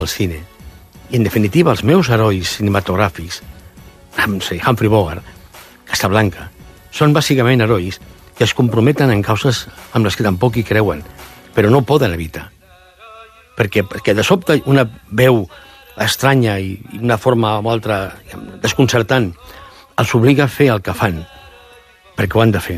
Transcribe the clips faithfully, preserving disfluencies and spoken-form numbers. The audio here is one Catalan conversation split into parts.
al cine. I, en definitiva, els meus herois cinematogràfics, no sé, Humphrey Bogart, Casablanca, són bàsicament herois que es comprometen en causes amb les que tampoc hi creuen, però no poden evitar. Perquè, perquè de sobte una veu estranya i una forma o altra desconcertant els obliga a fer el que fan, perquè ho han de fer.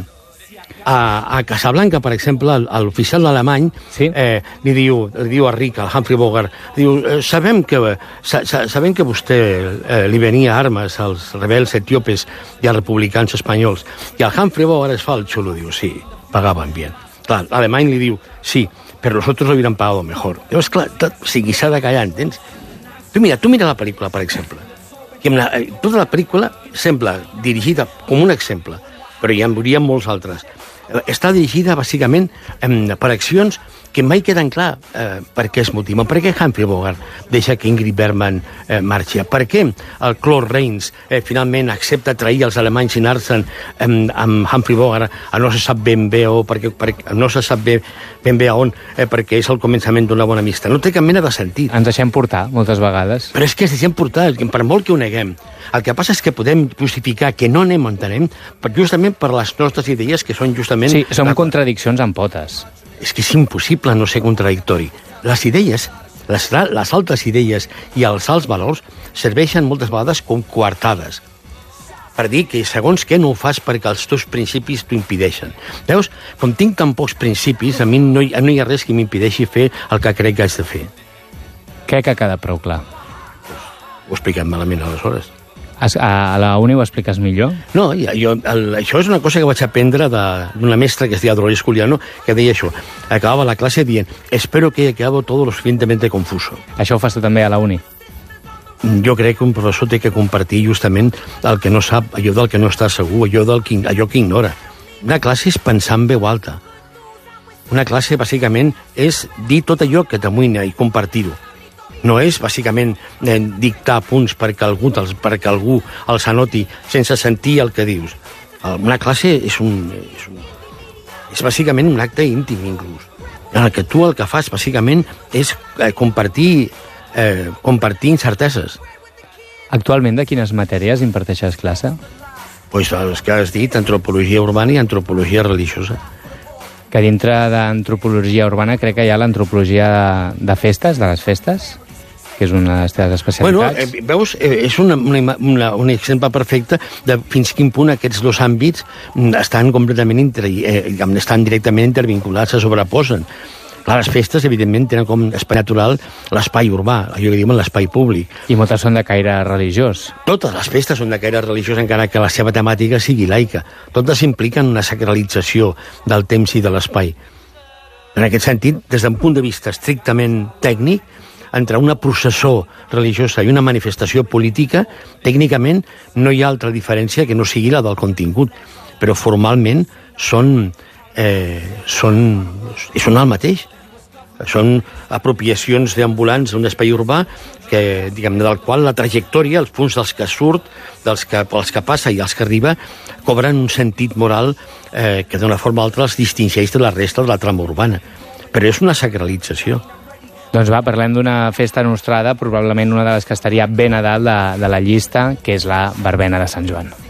A, a Casablanca, per exemple, l'oficial alemany sí? eh, li, diu, li diu a Rick, al Humphrey Bogart, diu, eh, sabem, que, sa, sa, sabem que vostè eh, li venia armes als rebels etíopes i als republicans espanyols. I el Humphrey Bogart es fa el xulo, diu, sí, pagaven bien. Clar, l'alemany li diu, sí, però nosotros lo hubieran pagado mejor. Llavors, clar, tot, o sigui, s'ha de callar, entens? Tu mira, tu mira la pel·lícula, per exemple. I la, tota la pel·lícula sembla dirigida com un exemple, però hi hauria molts altres. Està dirigida, bàsicament, per accions que mai queden clar eh, per què es motiven. Per què Humphrey Bogart deixa que Ingrid Bergman eh, marxi? Per què el Claude Rains eh, finalment accepta trair els alemanys i anar-se'n eh, amb Humphrey Bogart a no se sap ben bé o perquè, perquè no se sap ben, ben bé a on, eh, perquè és el començament d'una bona amistat. No té cap mena de sentit. Ens deixem portar, moltes vegades. Però és que ens deixem portar, per molt que ho neguem. El que passa és que podem justificar que no anem on anem justament per les nostres idees, que són justament... Sí, són contradiccions en potes. És que és impossible no ser contradictori. Les idees, les, les altres idees i els alts valors serveixen moltes vegades com coartades per dir que segons què no ho fas perquè els teus principis t'ho impedeixen. Veus? Com tinc tan pocs principis, a mi no hi, no hi ha res que m'impedeixi fer el que crec que haig de fer. Crec que ha quedat prou clar. Ho he explicat malament aleshores. A la uni ho expliques millor? No, jo, el, això és una cosa que vaig aprendre d'una mestra que es deia Dolores Juliano, que deia això. Acabava la classe dient, espero que haya quedado todo lo suficientemente confuso. Això ho fas tu també a la uni? Jo crec que un professor té que compartir justament el que no sap, allò del que no està segur, allò, del que, allò que ignora. Una classe és pensar en veu alta. Una classe, bàsicament, és dir tot allò que t'amoïna i compartir-ho. No és, bàsicament, eh, dictar punts perquè algú, perquè algú els anoti sense sentir el que dius. Una classe és un... És, un, és bàsicament un acte íntim, inclús. En el que tu el que fas, bàsicament, és eh, compartir, eh, compartir incerteses. Actualment, de quines matèries imparteixes classe? Pues els que has dit, antropologia urbana i antropologia religiosa. Que dintre d'antropologia urbana crec que hi ha l'antropologia de festes, de les festes, que és una de les teves especialitats. Bueno, eh, veus, eh, és una, una, una, un exemple perfecte de fins quin punt aquests dos àmbits estan completament inter, eh, estan directament intervinculats, se sobreposen. Clar, les festes, evidentment, tenen com espai natural l'espai urbà, allò que diuen l'espai públic. I moltes són de caire religiós. Totes les festes són de caire religiós, encara que la seva temàtica sigui laica. Totes impliquen una sacralització del temps i de l'espai. En aquest sentit, des d'un punt de vista estrictament tècnic, entre una processó religiosa i una manifestació política, tècnicament no hi ha altra diferència que no sigui la del contingut, però formalment són, eh, són, són el mateix. Són apropiacions d'ambulants d'un espai urbà que, diguem, del qual la trajectòria, els punts dels que surt, dels que, pels que passa i els que arriba, cobren un sentit moral eh, que d'una forma o altra els distingeix de la resta de la trama urbana. Però és una sacralització. Doncs va, parlem d'una festa nostrada, probablement una de les que estaria ben a dalt de, de la llista, que és la verbena de Sant Joan.